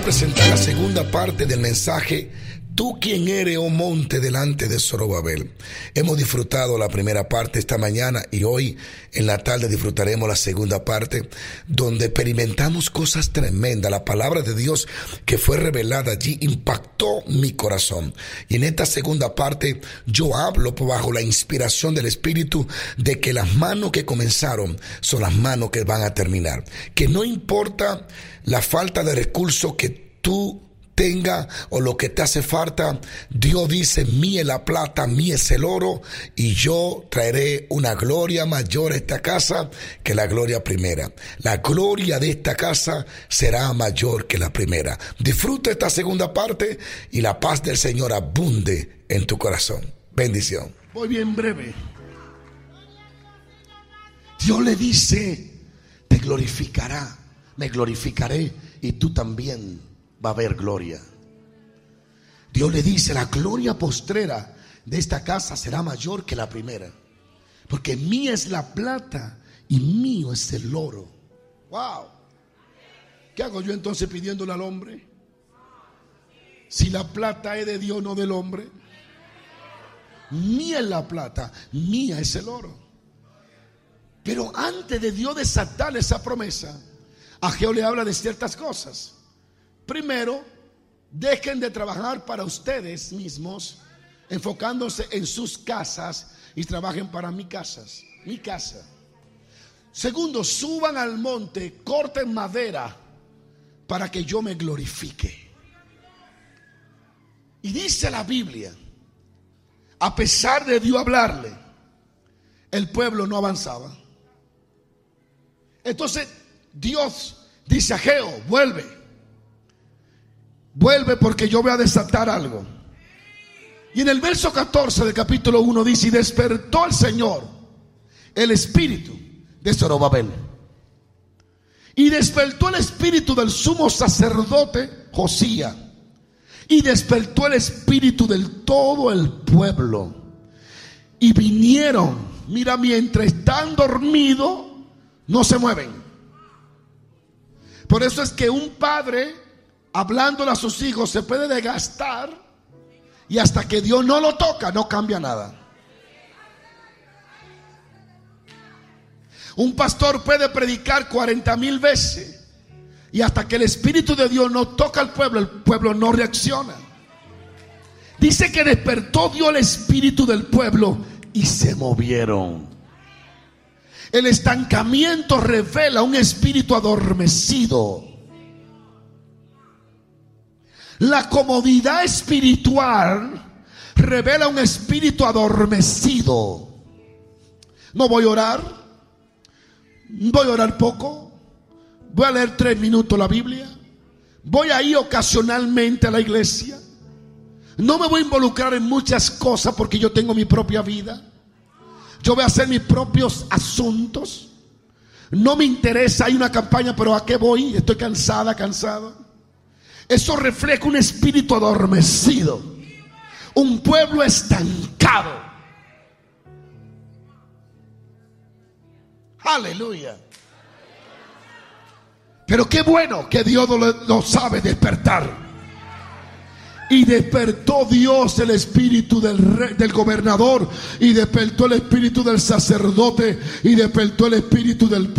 presentar la segunda parte del mensaje. ¿Tú quién eres, oh monte, delante de Zorobabel? Hemos disfrutado la primera parte esta mañana y hoy en la tarde disfrutaremos la segunda parte, donde experimentamos cosas tremendas. La palabra de Dios que fue revelada allí impactó mi corazón. Y en esta segunda parte yo hablo bajo la inspiración del Espíritu de que las manos que comenzaron son las manos que van a terminar. Que no importa la falta de recursos que tú tenga o lo que te hace falta, Dios dice: mía es la plata, mía es el oro, y yo traeré una gloria mayor a esta casa que la gloria primera. La gloria de esta casa será mayor que la primera. Disfruta esta segunda parte y la paz del Señor abunde en tu corazón. Bendición. Voy bien breve. Dios le dice: te glorificará, me glorificaré y tú también va a haber gloria. Dios le dice: la gloria postrera de esta casa será mayor que la primera, porque mía es la plata y mío es el oro. Wow. ¿Qué hago yo entonces pidiéndole al hombre? Si la plata es de Dios, no del hombre. Mía es la plata, mía es el oro. Pero antes de Dios desatar esa promesa, Ageo le habla de ciertas cosas. Primero, dejen de trabajar para ustedes mismos, enfocándose en sus casas, y trabajen para mi casa. Segundo, suban al monte, corten madera para que yo me glorifique. Y dice la Biblia, a pesar de Dios hablarle, el pueblo no avanzaba. Entonces Dios dice a Ageo: vuelve porque yo voy a desatar algo. Y en el verso 14 del capítulo 1 dice: y despertó el Señor el espíritu de Zorobabel, y despertó el espíritu del sumo sacerdote Josías, y despertó el espíritu del todo el pueblo, y vinieron, mira, mientras están dormidos no se mueven. Por eso es que un padre, hablándole a sus hijos, se puede desgastar, y hasta que Dios no lo toca, no cambia nada. Un pastor puede predicar 40,000 veces, y hasta que el Espíritu de Dios no toca al pueblo, el pueblo no reacciona. Dice que despertó Dios el espíritu del pueblo y se movieron. El estancamiento revela un espíritu adormecido. La comodidad espiritual revela un espíritu adormecido. No voy a orar, voy a orar poco, voy a leer 3 minutos la Biblia, voy a ir ocasionalmente a la iglesia, no me voy a involucrar en muchas cosas porque yo tengo mi propia vida, yo voy a hacer mis propios asuntos, no me interesa, hay una campaña, pero ¿a qué voy? Estoy cansado. Eso refleja un espíritu adormecido, un pueblo estancado. Aleluya. Pero qué bueno que Dios lo sabe despertar. Y despertó Dios el espíritu del gobernador, y despertó el espíritu del sacerdote, y despertó el espíritu del pueblo.